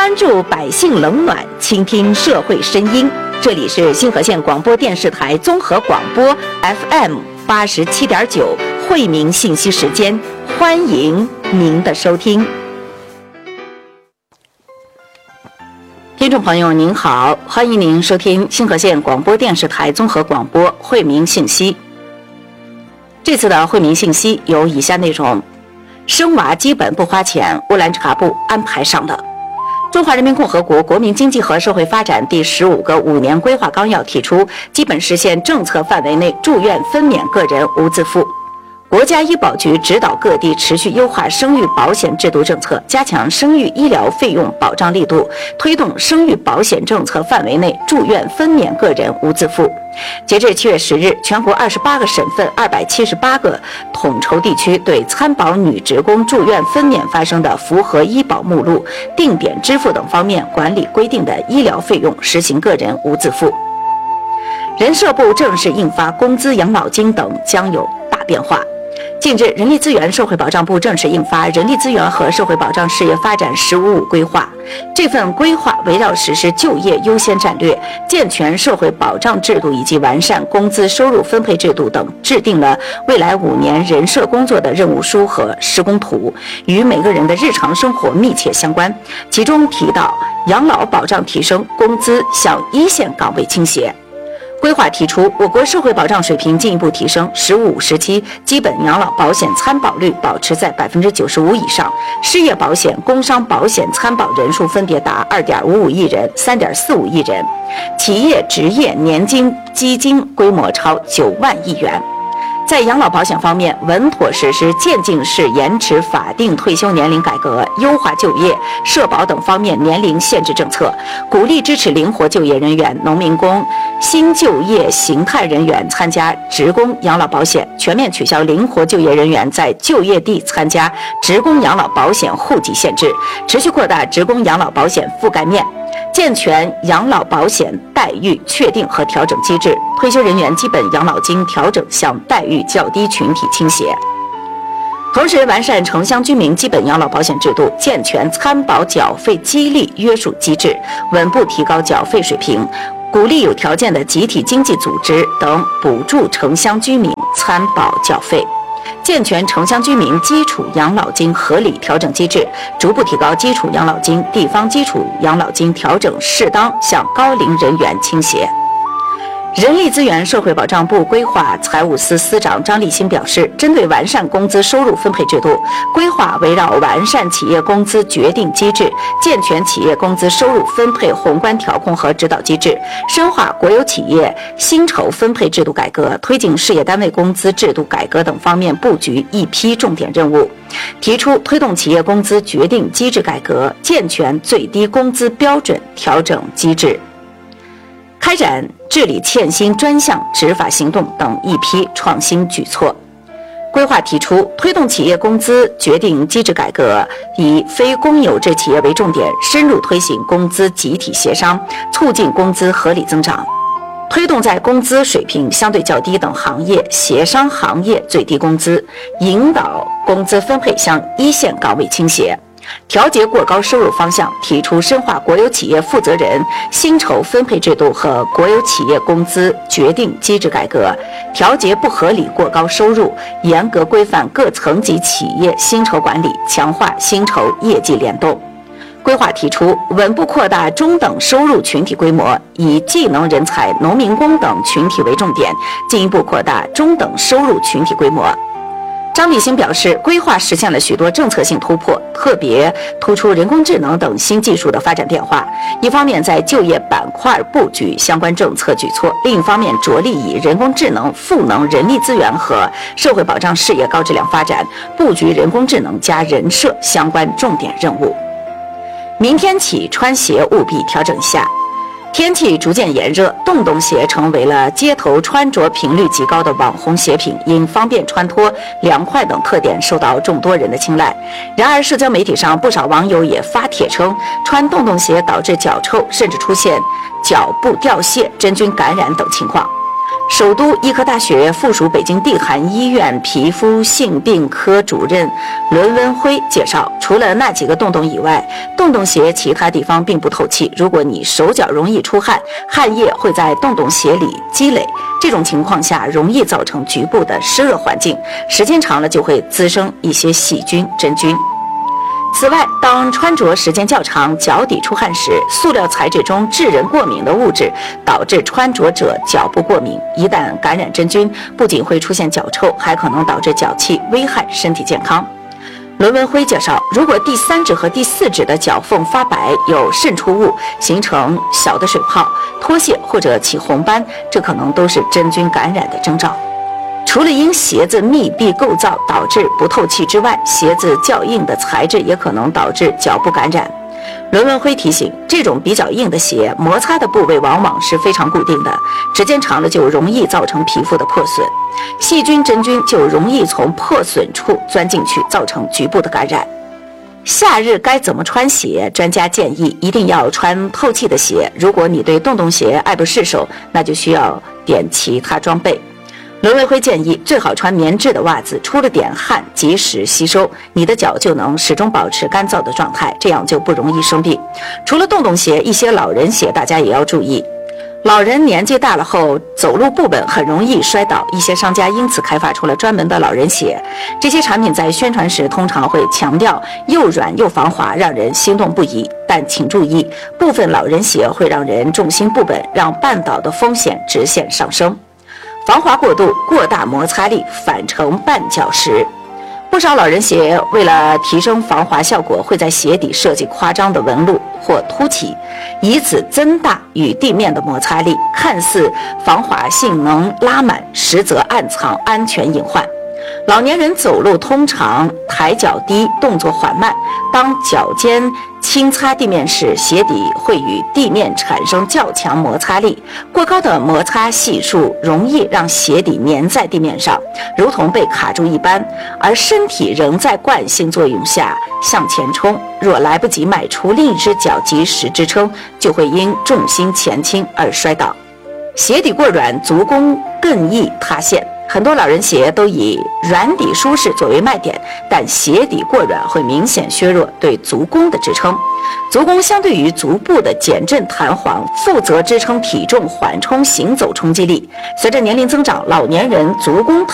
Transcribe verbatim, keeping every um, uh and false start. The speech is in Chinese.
关注百姓冷暖，倾听社会声音。这里是星河县广播电视台综合广播 F M 八十七点九惠民信息时间，欢迎您的收听。听众朋友您好，欢迎您收听星河县广播电视台综合广播惠民信息。这次的惠民信息有以下内容：生娃基本不花钱，乌兰察布安排上的。中华人民共和国国民经济和社会发展第十五个五年规划纲要提出，基本实现政策范围内住院分娩个人无自付。国家医保局指导各地持续优化生育保险制度政策，加强生育医疗费用保障力度，推动生育保险政策范围内住院分娩个人无自付。截至七月十日，全国二十八个省份、二百七十八个统筹地区对参保女职工住院分娩发生的符合医保目录、定点支付等方面管理规定的医疗费用实行个人无自付。人社部正式印发工资、养老金等将有大变化。近日，人力资源社会保障部正式印发《人力资源和社会保障事业发展“十五五”规划》。这份规划围绕实施就业优先战略、健全社会保障制度以及完善工资收入分配制度等，制定了未来五年人社工作的任务书和施工图，与每个人的日常生活密切相关。其中提到，养老保障提升，工资向一线岗位倾斜。规划提出，我国社会保障水平进一步提升，十五五时期基本养老保险参保率保持在百分之九十五以上，失业保险、工伤保险参保人数分别达二点五五亿人、三点四五亿人，企业职业年金基金规模超九万亿元。在养老保险方面，稳妥实施渐进式延迟法定退休年龄改革，优化就业、社保等方面年龄限制政策，鼓励支持灵活就业人员、农民工、新就业形态人员参加职工养老保险，全面取消灵活就业人员在就业地参加职工养老保险户籍限制，持续扩大职工养老保险覆盖面。健全养老保险待遇确定和调整机制，退休人员基本养老金调整向待遇较低群体倾斜。同时，完善城乡居民基本养老保险制度，健全参保缴费激励约束机制，稳步提高缴费水平，鼓励有条件的集体经济组织等补助城乡居民参保缴费。健全城乡居民基础养老金合理调整机制，逐步提高基础养老金、地方基础养老金调整适当向高龄人员倾斜。人力资源社会保障部规划财务司司长张立新表示，针对完善工资收入分配制度，规划围绕完善企业工资决定机制，健全企业工资收入分配宏观调控和指导机制，深化国有企业薪酬分配制度改革，推进事业单位工资制度改革等方面布局一批重点任务，提出推动企业工资决定机制改革，健全最低工资标准调整机制，开展治理欠薪专项执法行动等一批创新举措。规划提出，推动企业工资决定机制改革，以非公有制企业为重点，深入推行工资集体协商，促进工资合理增长，推动在工资水平相对较低等行业协商行业最低工资，引导工资分配向一线岗位倾斜。调节过高收入方向，提出深化国有企业负责人薪酬分配制度和国有企业工资决定机制改革，调节不合理过高收入，严格规范各层级企业薪酬管理，强化薪酬业绩联动。规划提出，稳步扩大中等收入群体规模，以技能人才、农民工等群体为重点，进一步扩大中等收入群体规模。张立新表示，规划实现了许多政策性突破，特别突出人工智能等新技术的发展变化。一方面在就业板块布局相关政策举措，另一方面着力以人工智能赋能人力资源和社会保障事业高质量发展，布局人工智能加人社相关重点任务。明天起穿鞋务必调整一下。天气逐渐炎热，洞洞鞋成为了街头穿着频率极高的网红鞋品，因方便穿脱、凉快等特点受到众多人的青睐。然而，社交媒体上不少网友也发帖称，穿洞洞鞋导致脚臭，甚至出现脚部掉屑、真菌感染等情况。 首都医科大学附属北京地函医院皮肤性病科主任伦文辉介绍，除了那几个洞洞以外，洞洞鞋其他地方并不透气。如果你手脚容易出汗，汗液会在洞洞鞋里积累，这种情况下容易造成局部的湿热环境，时间长了就会滋生一些细菌、真菌。此外，当穿着时间较长，脚底出汗时，塑料材质中致人过敏的物质导致穿着者脚部过敏。一旦感染真菌，不仅会出现脚臭，还可能导致脚气，危害身体健康。伦文辉介绍，如果第三指和第四指的脚缝发白，有渗出物，形成小的水泡、脱屑或者起红斑，这可能都是真菌感染的征兆。除了因鞋子密闭构造导致不透气之外，鞋子较硬的材质也可能导致脚部感染。伦文辉提醒，这种比较硬的鞋，摩擦的部位往往是非常固定的，时间长了就容易造成皮肤的破损，细菌、真菌就容易从破损处钻进去，造成局部的感染。夏日该怎么穿鞋？专家建议一定要穿透气的鞋。如果你对洞洞鞋爱不释手，那就需要点其他装备。伦文辉建议最好穿棉质的袜子，出了点汗及时吸收，你的脚就能始终保持干燥的状态，这样就不容易生病。除了洞洞鞋，一些老人鞋大家也要注意。老人年纪大了后走路不稳，很容易摔倒，一些商家因此开发出了专门的老人鞋。这些产品在宣传时通常会强调又软又防滑，让人心动不已。但请注意，部分老人鞋会让人重心不稳，让绊倒的风险直线上升。防滑过度，过大摩擦力，反成绊脚石。不少老人鞋为了提升防滑效果，会在鞋底设计夸张的纹路或凸起，以此增大与地面的摩擦力，看似防滑性能拉满，实则暗藏安全隐患。老年人走路通常抬脚低，动作缓慢，当脚尖轻擦地面时，鞋底会与地面产生较强摩擦力，过高的摩擦系数容易让鞋底粘在地面上，如同被卡住一般，而身体仍在惯性作用下向前冲，若来不及迈出另一只脚及时支撑，就会因重心前倾而摔倒。鞋底过软，足弓更易塌陷。很多老人鞋都以软底舒适作为卖点，但鞋底过软会明显削弱对足弓的支撑。足弓相对于足部的减震弹簧，负责支撑体重缓冲行走冲击力。随着年龄增长，老年人足弓